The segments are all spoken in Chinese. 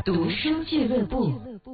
读书俱乐部。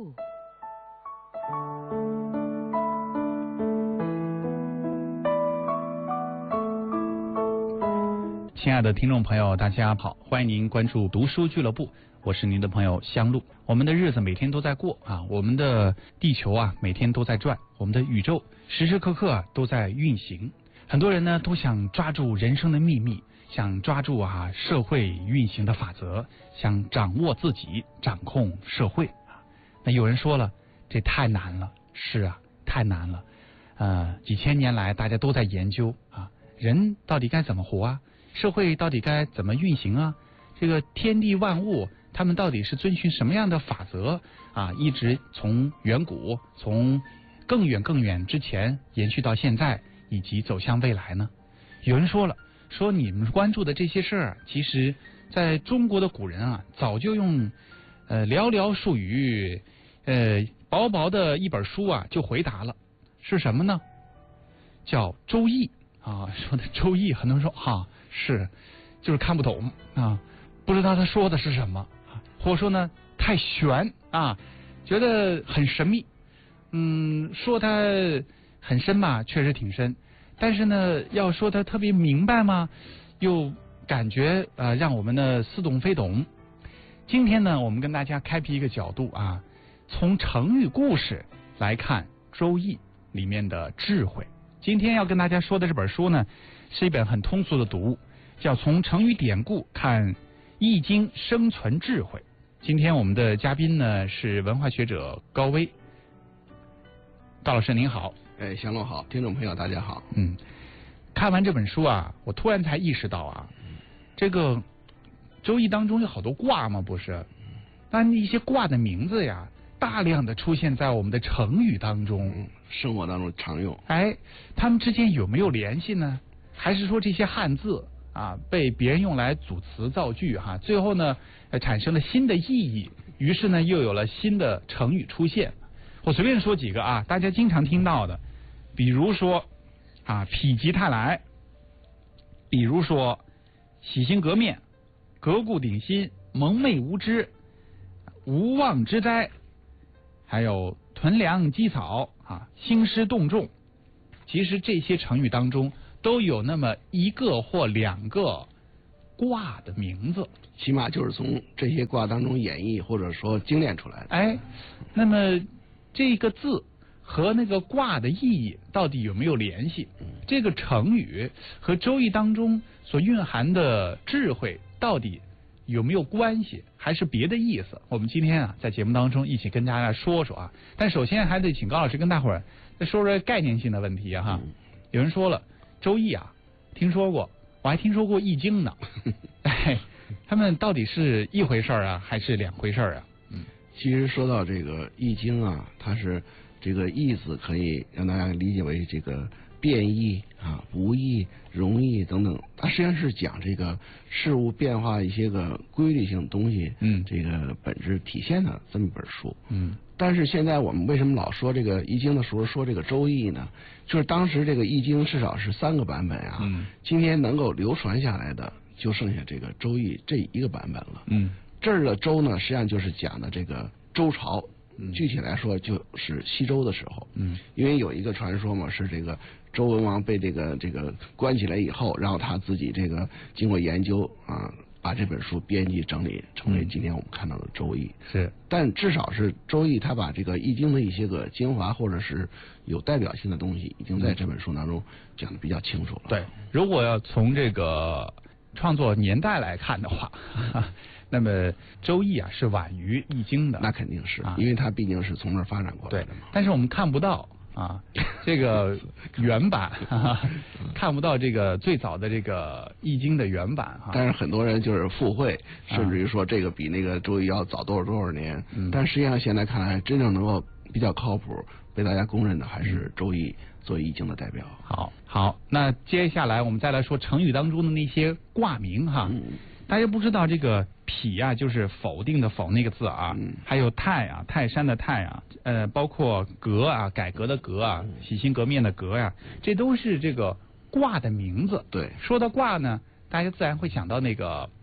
亲爱的听众朋友，大家好，欢迎您关注读书俱乐部，我是您的朋友香露。我们的日子每天都在过啊，我们的地球啊每天都在转，我们的宇宙时时刻刻都在运行。很多人呢都想抓住人生的秘密，想抓住社会运行的法则，想掌握自己，掌控社会啊。那有人说了，这太难了。是啊，太难了。几千年来大家都在研究啊，人到底该怎么活啊？社会到底该怎么运行啊？这个天地万物，他们到底是遵循什么样的法则啊？一直从远古，从更远更远之前延续到现在，以及走向未来呢？有人说了，说你们关注的这些事儿，其实在中国的古人啊，早就用寥寥数语，薄薄的一本书啊，就回答了。是什么呢？叫《周易》啊。说的《周易》，很多人说是，就是看不懂啊，不知道他说的是什么，或者说呢太玄啊，觉得很神秘。说它很深嘛，确实挺深，但是呢，要说它特别明白嘛，又感觉让我们呢似懂非懂。今天呢，我们跟大家开辟一个角度啊，从成语故事来看《周易》里面的智慧。今天要跟大家说的这本书呢，是一本很通俗的读物，叫《从成语典故看易经生存智慧》。今天我们的嘉宾呢是文化学者高威。高老师您好。 香露好，听众朋友大家好。 看完这本书啊，我突然才意识到啊，这个周易当中有好多卦嘛，不是？但一些卦的名字呀，大量的出现在我们的成语当中， 生活当中常用。 他们之间有没有联系呢？还是说这些汉字啊被别人用来组词造句最后呢产生了新的意义，于是呢又有了新的成语出现。我随便说几个大家经常听到的，比如说否极泰来，比如说洗心革面，革故鼎新，蒙昧无知，无妄之灾，还有屯粮积草兴师动众。其实这些成语当中都有那么一个或两个卦的名字， 起码就是从这些卦当中演绎或者说精炼出来的。 那么这个字和那个卦的意义到底有没有联系？这个成语和周易当中所蕴含的智慧到底有没有关系，还是别的意思？我们今天在节目当中一起跟大家说说但首先还得请高老师跟大伙儿再说说概念性的问题有人说了，周易听说过，我还听说过易经呢。他们到底是一回事还是两回事其实说到这个易经它是这个易字可以让大家理解为这个变易不易、容易等等，它实际上是讲这个事物变化一些个规律性的东西，这个本质体现的这么一本书。但是现在我们为什么老说这个易经的时候说这个周易呢？就是当时这个易经至少是3个版本今天能够流传下来的就剩下这个周易这一个版本了。这儿的周呢，实际上就是讲的这个周朝，具体来说就是西周的时候。因为有一个传说嘛，是这个周文王被这个关起来以后，然后他自己这个经过研究把这本书编辑整理成为今天我们看到的周易。但至少是周易，他把这个易经的一些个精华或者是有代表性的东西，已经在这本书当中讲的比较清楚了。 对，如果要从这个创作年代来看的话，那么周易是晚于易经的。 那肯定是，因为它毕竟是从那儿发展过来的嘛。 但是我们看不到这个原版看不到这个最早的这个易经的原版但是很多人就是附会，甚至于说这个比那个周易要早多少年。但实际上现在看来，真正能够比较靠谱被大家公认的还是周易作为易经的代表。 好，那接下来我们再来说成语当中的那些卦名大家不知道这个否就是否定的否那个字还有泰泰山的泰包括革改革的革洗心革面的革这都是这个卦的名字。 对， 说到卦呢，大家自然会想到那个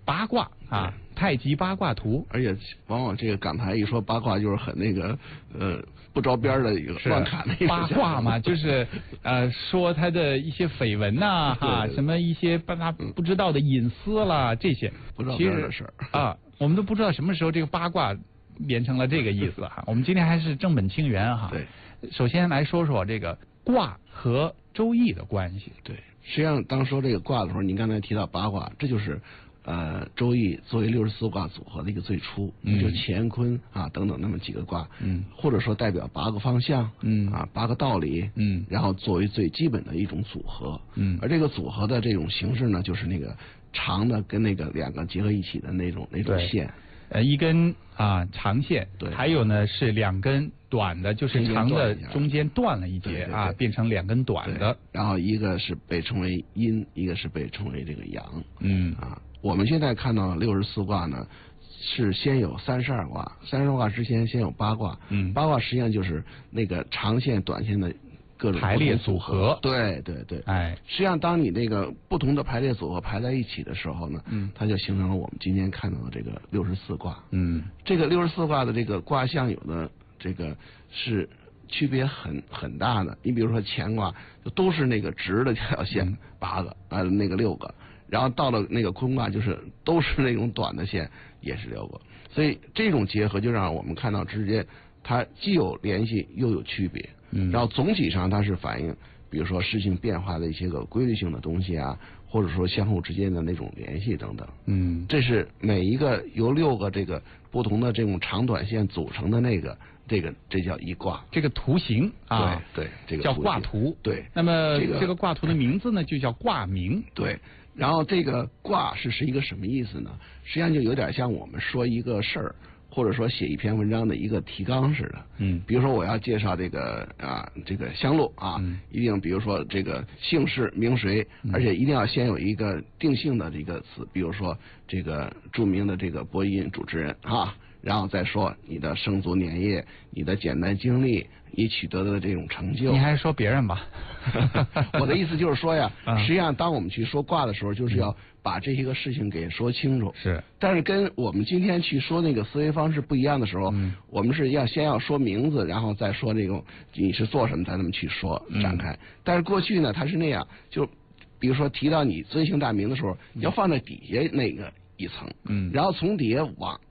八卦啊，太极八卦图。 而且往往这个港台一说八卦，就是很那个不着边的一个乱侃的一个八卦嘛，就是说他的一些绯闻呐，哈，什么一些他不知道的隐私啦，这些不着边的事儿啊，我们都不知道什么时候这个八卦变成了这个意思哈。我们今天还是正本清源哈。 对， 首先来说说这个卦和周易的关系。 对，实际上当说这个卦的时候，您刚才提到八卦，这就是周易作为64卦组合的一个最初，就乾坤啊等等那么几个卦，或者说代表8个方向，啊8个道理，然后作为最基本的一种组合，而这个组合的这种形式呢，就是那个长的跟那个2个结合一起的那种线。 一根长线， 对， 还有呢是2根短的，就是长的中间断了一截啊，变成2根短的。 然后一个是被称为阴，一个是被称为这个阳。我们现在看到64卦呢，是先有32卦，32卦之前先有8卦。8卦实际上就是那个长线、短线的各种排列组合。 对，实际上当你那个不同的排列组合排在一起的时候呢，它就形成了我们今天看到的这个64卦。这个64卦的这个卦象有的这个是区别很大的。你比如说乾卦就都是那个直的这条线8个那个6个，然后到了那个坤卦就是都是那种短的线也是6个，所以这种结合就让我们看到之间它既有联系又有区别。然后总体上它是反映比如说事情变化的一些个规律性的东西啊，或者说相互之间的那种联系等等。这是每一个由6个这个不同的这种长短线组成的那个这叫一卦。这个图形啊，对，这个叫卦图。对，那么这个卦图的名字呢就叫卦名。对，然后这个卦是一个什么意思呢？实际上就有点像我们说一个事儿，或者说写一篇文章的一个提纲似的。比如说我要介绍这个香露啊，一定比如说这个姓氏名谁，而且一定要先有一个定性的这个词，比如说这个著名的这个播音主持人啊，然后再说你的生卒年月，你的简单经历，你取得的这种成就。你还是说别人吧。我的意思就是说呀，实际上当我们去说卦的时候，就是要把这些个事情给说清楚。是。但是跟我们今天去说那个思维方式不一样的时候，我们是先要说名字，然后再说这种你是做什么，才那么去说展开。但是过去呢，它是那样，就比如说提到你尊姓大名的时候，要放在底下那个一层，然后从底下